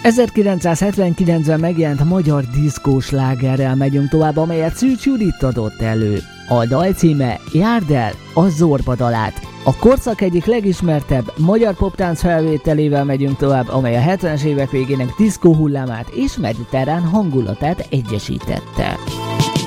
1979-ben megjelent magyar diszkóslágerrel megyünk tovább, amelyet Szűcs Judit adott elő. A dal címe Járd el a Zorba dalát. A korszak egyik legismertebb magyar poptánc felvételével megyünk tovább, amely a 70-es évek végének diszkó hullámát és mediterrán hangulatát egyesítette.